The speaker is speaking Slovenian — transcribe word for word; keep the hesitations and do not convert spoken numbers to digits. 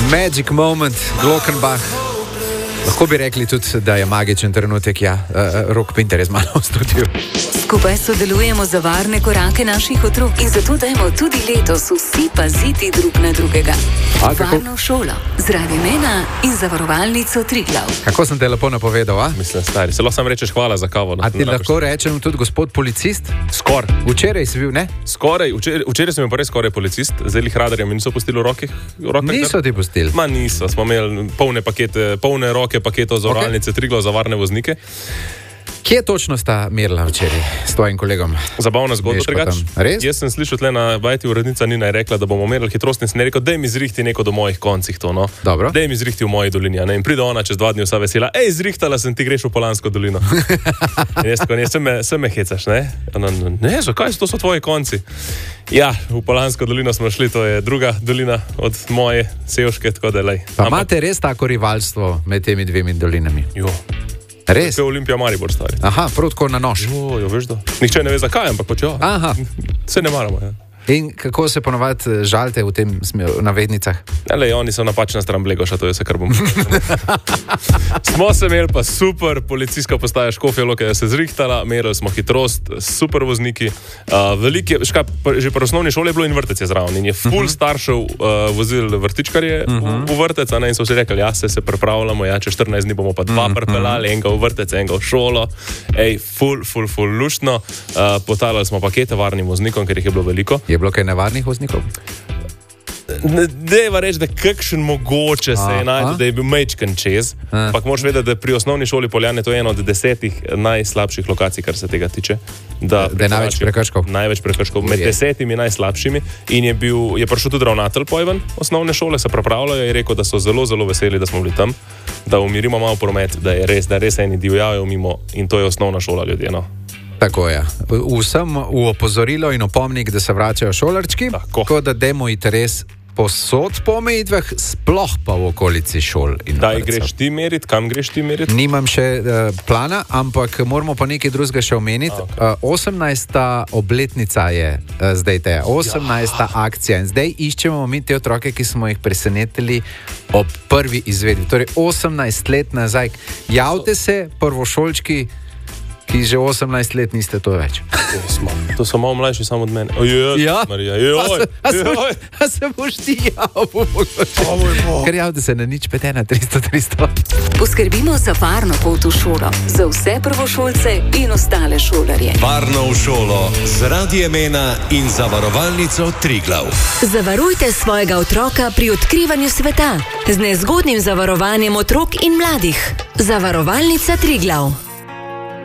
Magic moment, Glockenbach. Lahko bi rekli tudi, da je magičen trenutek, ja, uh, Rok Pinter je z mano v studiu. Skupaj sodelujemo za varne korake naših otrok in zato dajmo tudi letos vsi paziti drug na drugega. A, Varno šolo, zraven imena in zavarovalnico Triglav. Kako sem te lepo napovedal, a? Mislim, stari, se lahko sam rečeš hvala za kavo. A ti lahko rečem tudi gospod policist? Skor. Včeraj si bil, ne? Skoraj, včeraj, včeraj sem bil pa res skoraj policist, zelih radarjem mi niso pustili v rokih. Niso ti pustili? Ma niso, smo imeli polne pakete, polne roke paketov zavarovalnice okay. Triglav za varne voznike. Kje točno sta merila včeraj s tvojim kolegom? Zabavna zgodba, drugač. Res? Jaz sem slišal tle na vajti urednica Nina je rekla, da bomo merili hitrost in sem rekel, daj mi zrihti neko do mojih koncih to, no. Dobro. Daj mi zrihti v moji dolini, ne. In pride ona čez dva dni vsa vesela, ej, zrihtala sem, ti greš v Polansko dolino. In jaz tako, ne, sem me, sem me hecaš, ne. Ona, ne, zakaj so to so tvoji konci? Ja, v Polansko dolino smo šli, to je druga dolina od moje Sevške, tako da lej. Pa imate res tako rivalstvo med temi dvemi dolinami? Jo. Res? To je Olimpija Maribor, stari. Aha, prav tako na nož. Jo, jo, veš da. Nihče ne ve zakaj, ampak počejo. Aha. Se ne maramo, ja. In kako se ponovadi žalite v tem navednicah? Lej, oni so napačna stran Blegoša, to je vse, kar bom. Smo se imeli pa super, policijska postaja Škofja Loke je se zrihtala, merili smo hitrost, super vozniki. Uh, velike, škaj, že pri osnovni šoli je bilo in vrtec je zraven in je full uh -huh. staršev uh, vozil vrtičkarje uh -huh. v, v vrtec, ne, in so vsi rekli, ja, se se pripravljamo, ja, čez štirinajst dni bomo pa dva uh -huh. pripeljali, enega v vrtec, enega v šolo. Ej, full, full, full luštno. Uh, potalali smo pakete varnim voznikom, ker jih je bilo veliko. Je bilo kaj nevarnih voznikov? Dejva reči, da kakšen mogoče se je najti, da je bil mečken čez. Ampak moraš vedeti, da pri osnovni šoli Poljane to je ena od desetih najslabših lokacij, kar se tega tiče. Da, da je največ prekrškov. Največ prekrškov, med desetimi najslabšimi. In je, bil, je prišel tudi ravnatelj pojeven osnovne šole, se pripravljajo in je rekel, da so zelo, zelo veseli, da smo bili tam, da umirimo malo promet, da je res, da res eni divjajo mimo in to je osnovna šola ljudje, no. Tako je. Vsem v opozorilo in opomnik, da se vračajo šolarčki, tako da dajmo iti res posod po omejitvah, sploh pa v okolici šol. Daj greš ti meriti, kam greš ti meriti? Nimam še uh, plana, ampak moramo pa nekaj drugega še omeniti. Okay. Uh, osemnajsta obletnica je uh, zdaj te, osemnajsta ja. akcija in zdaj iščemo mi te otroke, ki smo jih presenetili ob prvi izvedbi. Torej osemnajst let nazaj. Javite se, prvošolčki, ki že osemnajst let niste to več. To so malo mlajši samo od mene. Ojej, ja? Marija, joj. A se, se, se boš ti javil? Ker javite se na nič pet ena tristo tristo. Poskrbimo za varno pot v šolo, za vse prvošolce in ostale šolarje. Varno v šolo z Radiem Ena in zavarovalnico Triglav. Zavarujte svojega otroka pri odkrivanju sveta z nezgodnim zavarovanjem otrok in mladih. Zavarovalnica Triglav.